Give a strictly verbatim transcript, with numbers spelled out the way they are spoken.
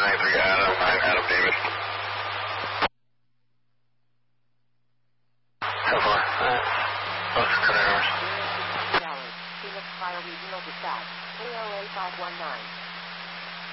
nine three Adam, I'm Adam David. How far? Uh, what's the current hours? Phoenix Fire Regional Dispatch, A O A five one nine.